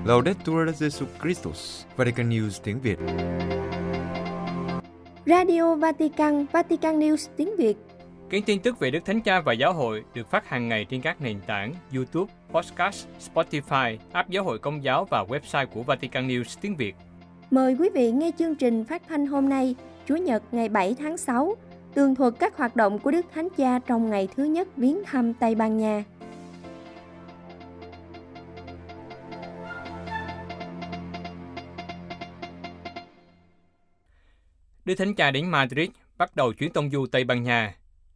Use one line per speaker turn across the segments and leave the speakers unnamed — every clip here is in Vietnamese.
Laudetur Jesus Christus, Vatican News tiếng Việt.
Radio Vatican, Vatican News tiếng Việt.
Kênh tin tức về Đức Thánh Cha và Giáo hội được phát hàng ngày trên các nền tảng YouTube, Podcast, Spotify, app Giáo hội Công giáo và website của Vatican News tiếng Việt.
Mời quý vị nghe chương trình phát thanh hôm nay, Chủ nhật ngày 7 tháng 6, tường thuật các hoạt động của Đức Thánh Cha trong ngày thứ nhất viếng thăm Tây Ban Nha.
Đức Thánh Cha đến Madrid, bắt đầu chuyến tông du Tây Ban Nha.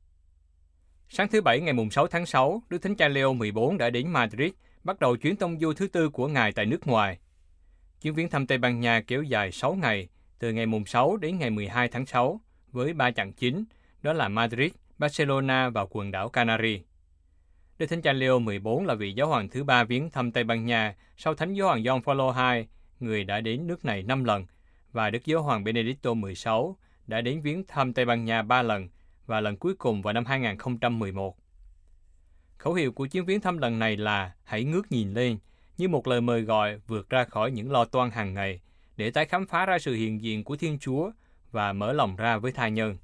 Sáng thứ Bảy ngày 6 tháng 6, Đức Thánh Cha Leo 14 đã đến Madrid, bắt đầu chuyến tông du thứ tư của Ngài tại nước ngoài. Chuyến viếng thăm Tây Ban Nha kéo dài 6 ngày, từ ngày 6 đến ngày 12 tháng 6, với 3 chặng chính, đó là Madrid, Barcelona và quần đảo Canary. Đức Thánh Cha Leo 14 là vị giáo hoàng thứ 3 viếng thăm Tây Ban Nha sau Thánh Giáo hoàng Gioan Phaolô II, người đã đến nước này 5 lần, và Đức Giáo hoàng Benedicto XVI đã đến viếng thăm Tây Ban Nha 3 lần, và lần cuối cùng vào năm 2011. Khẩu hiệu của chuyến viếng thăm lần này là hãy ngước nhìn lên, như một lời mời gọi vượt ra khỏi những lo toan hàng ngày, để tái khám phá ra sự hiện diện của Thiên Chúa và mở lòng ra với tha nhân.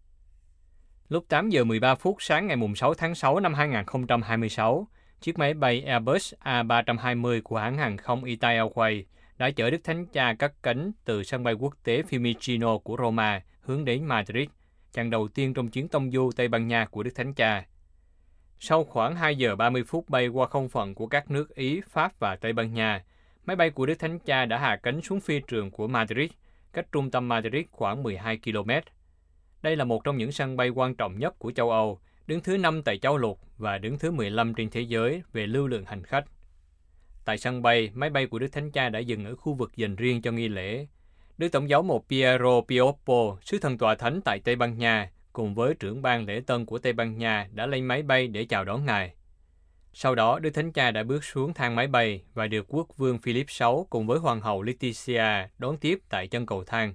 Lúc 8 giờ 13 phút sáng ngày 6 tháng 6 năm 2026, chiếc máy bay Airbus A320 của hãng hàng không Italia Airways đã chở Đức Thánh Cha cất cánh từ sân bay quốc tế Fiumicino của Roma hướng đến Madrid, chặng đầu tiên trong chuyến tông du Tây Ban Nha của Đức Thánh Cha. Sau khoảng 2 giờ 30 phút bay qua không phận của các nước Ý, Pháp và Tây Ban Nha, máy bay của Đức Thánh Cha đã hạ cánh xuống phi trường của Madrid, cách trung tâm Madrid khoảng 12 km. Đây là một trong những sân bay quan trọng nhất của châu Âu, đứng thứ 5 tại châu lục và đứng thứ 15 trên thế giới về lưu lượng hành khách. Tại sân bay, máy bay của Đức Thánh Cha đã dừng ở khu vực dành riêng cho nghi lễ. Đức Tổng giáo mục Piero Pioppo, sứ thần tòa thánh tại Tây Ban Nha, cùng với trưởng ban lễ tân của Tây Ban Nha đã lên máy bay để chào đón Ngài. Sau đó, Đức Thánh Cha đã bước xuống thang máy bay và được Quốc vương Philip VI cùng với Hoàng hậu Letizia đón tiếp tại chân cầu thang.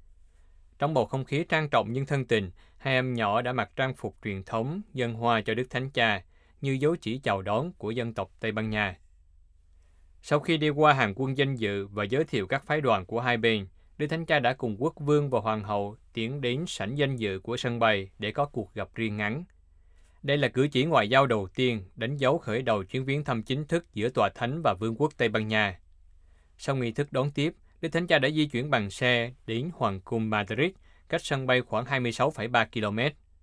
Trong bầu không khí trang trọng nhưng thân tình, hai em nhỏ đã mặc trang phục truyền thống dâng hoa cho Đức Thánh Cha như dấu chỉ chào đón của dân tộc Tây Ban Nha. Sau khi đi qua hàng quân danh dự và giới thiệu các phái đoàn của hai bên, Đức Thánh Cha đã cùng Quốc vương và Hoàng hậu tiến đến sảnh danh dự của sân bay để có cuộc gặp riêng ngắn. Đây là cử chỉ ngoại giao đầu tiên đánh dấu khởi đầu chuyến viếng thăm chính thức giữa Tòa Thánh và Vương quốc Tây Ban Nha. Sau nghi thức đón tiếp, Đức Thánh Cha đã di chuyển bằng xe đến Hoàng cung Madrid, cách sân bay khoảng 26,3 km.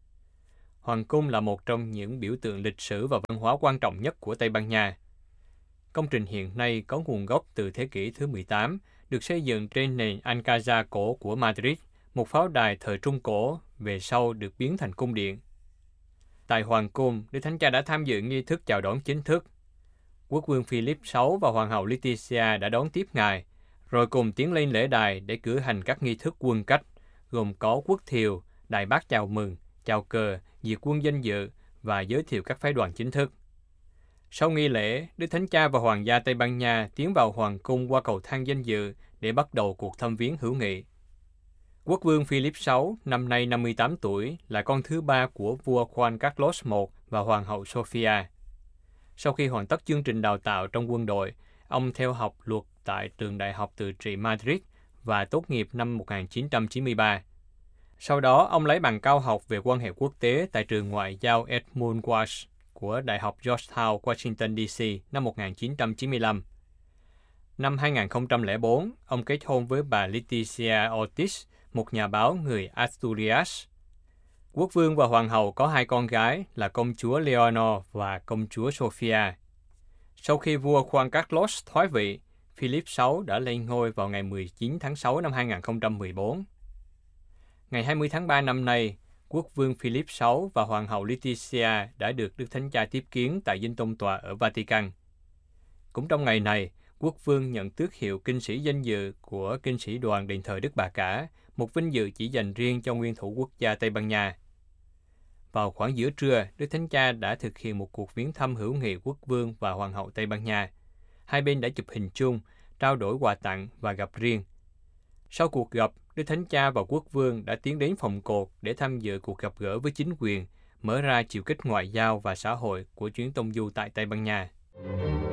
Hoàng cung là một trong những biểu tượng lịch sử và văn hóa quan trọng nhất của Tây Ban Nha. Công trình hiện nay có nguồn gốc từ thế kỷ thứ 18, được xây dựng trên nền Alcázar cổ của Madrid, một pháo đài thời Trung Cổ, về sau được biến thành cung điện. Tại Hoàng cung, Đức Thánh Cha đã tham dự nghi thức chào đón chính thức. Quốc vương Philip VI và Hoàng hậu Letizia đã đón tiếp Ngài, rồi cùng tiến lên lễ đài để cử hành các nghi thức quân cách, gồm có quốc thiều, đại bác chào mừng, chào cờ, diệt quân danh dự và giới thiệu các phái đoàn chính thức. Sau nghi lễ, Đức Thánh Cha và Hoàng gia Tây Ban Nha tiến vào Hoàng cung qua cầu thang danh dự để bắt đầu cuộc thăm viếng hữu nghị. Quốc vương Philip VI, năm nay 58 tuổi, là con thứ ba của vua Juan Carlos I và Hoàng hậu Sofia. Sau khi hoàn tất chương trình đào tạo trong quân đội, ông theo học luật tại trường đại học tự trị Madrid và tốt nghiệp năm 1993. Sau đó, ông lấy bằng cao học về quan hệ quốc tế tại trường ngoại giao Edmund Watts của Đại học Georgetown, Washington, D.C. năm 1995. Năm 2004, ông kết hôn với bà Letizia Ortiz, một nhà báo người Asturias. Quốc vương và hoàng hậu có hai con gái là công chúa Leonor và công chúa Sofia. Sau khi vua Juan Carlos thoái vị, Philip VI đã lên ngôi vào ngày 19 tháng 6 năm 2014. Ngày 20 tháng 3 năm nay, Quốc vương Philip VI và Hoàng hậu Letizia đã được Đức Thánh Cha tiếp kiến tại Dinh Tông Tòa ở Vatican. Cũng trong ngày này, Quốc vương nhận tước hiệu kinh sĩ danh dự của kinh sĩ đoàn đền thờ Đức Bà Cả, một vinh dự chỉ dành riêng cho nguyên thủ quốc gia Tây Ban Nha. Vào khoảng giữa trưa, Đức Thánh Cha đã thực hiện một cuộc viếng thăm hữu nghị Quốc vương và Hoàng hậu Tây Ban Nha. Hai bên đã chụp hình chung, trao đổi quà tặng và gặp riêng. Sau cuộc gặp, Đức Thánh Cha và Quốc vương đã tiến đến phòng cột để tham dự cuộc gặp gỡ với chính quyền, mở ra chiều kích ngoại giao và xã hội của chuyến tông du tại Tây Ban Nha.